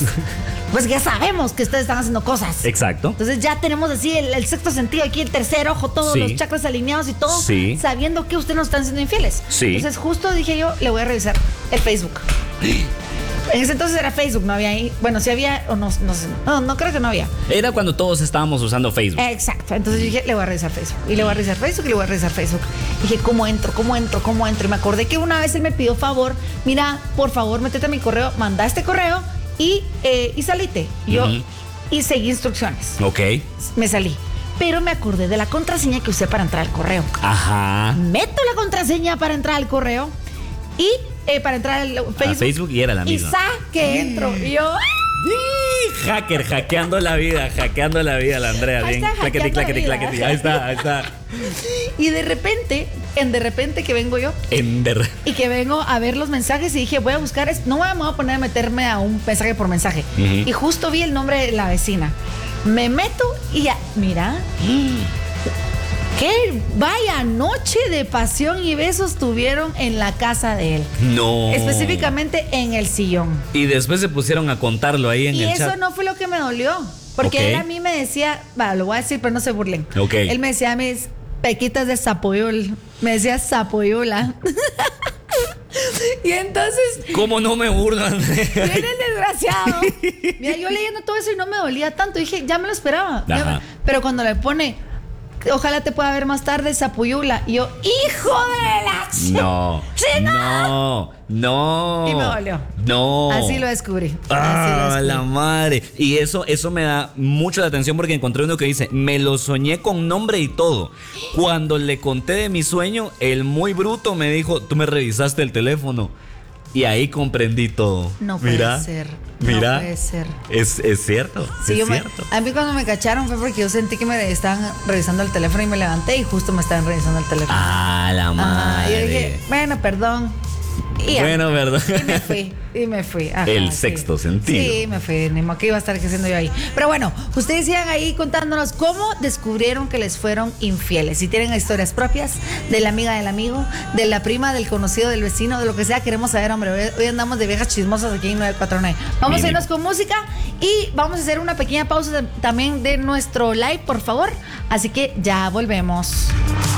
pues ya sabemos que ustedes están haciendo cosas. Exacto. Entonces ya tenemos así el sexto sentido aquí, el tercer ojo, todos Sí. los chakras alineados y todo, Sí. sabiendo que ustedes nos están siendo infieles. Sí. Entonces justo dije yo, le voy a revisar el Facebook. En ese entonces era Facebook, no había ahí. Bueno, si había o no sé. No creo que no había. Era cuando todos estábamos usando Facebook. Exacto. Entonces dije, le voy a revisar Facebook. Y le voy a revisar Facebook y le voy a revisar Facebook. Dije, ¿cómo entro? Y me acordé que una vez él me pidió favor, mira, por favor, métete a mi correo, manda este correo y salite. Y yo y seguí instrucciones. Ok. Me salí. Pero me acordé de la contraseña que usé para entrar al correo. Ajá. Meto la contraseña para entrar al correo y para entrar al Facebook. A Facebook y era la misma. Y que entro. Y yo... Hacker, hackeando la vida, la Andrea. Ahí Bien. está, Claqueti, hackeando claqueti, la vida. claqueti. Ahí está. Y de repente que vengo yo y que vengo a ver los mensajes y dije, voy a buscar, no me voy a poner a meterme a un mensaje por mensaje. Y justo vi el nombre de la vecina. Me meto y ya, mira. Qué vaya noche de pasión y besos tuvieron en la casa de él. No. Específicamente en el sillón. Y después se pusieron a contarlo ahí en Y el eso chat. no fue lo que me dolió. Porque Ok. él a mí me decía, lo voy a decir, pero no se burlen. Ok. Él me decía mis pequitas de zapoyul. Me decía zapoyula. Y entonces, ¿Cómo no me burlo, Andrea? viene el desgraciado. Mira, yo leyendo todo eso y no me dolía tanto. Dije, ya me lo esperaba. Ajá. Pero cuando le pone, ojalá te pueda ver más tarde, zapuyula. Y yo, hijo de la No. Sí, no. No. Y me dolió. No. Así lo descubrí. Así lo Ah, descubrí. la madre. Y eso me da mucho la atención porque encontré uno que dice, me lo soñé con nombre y todo. Cuando le conté de mi sueño, el muy bruto me dijo, tú me revisaste el teléfono. Y ahí comprendí todo. No puede Mira, ser. Mira. No puede ser. Es cierto. Sí, es a cierto. mí cuando me cacharon fue porque yo sentí que me estaban revisando el teléfono y me levanté y justo me estaban revisando el teléfono. Ah, la Ajá, madre. y yo dije, bueno, perdón. Y ya. Bueno, ¿verdad? Y me fui. Ajá, El sí. sexto sentido. Sí, me fui. Ni modo que iba a estar haciendo yo ahí. Pero bueno, ustedes sigan ahí contándonos cómo descubrieron que les fueron infieles. Si tienen historias propias de la amiga del amigo, de la prima, del conocido, del vecino, de lo que sea, queremos saber, hombre. Hoy andamos de viejas chismosas aquí en 949. Vamos a irnos con música y vamos a hacer una pequeña pausa también de nuestro live, por favor. Así que ya volvemos.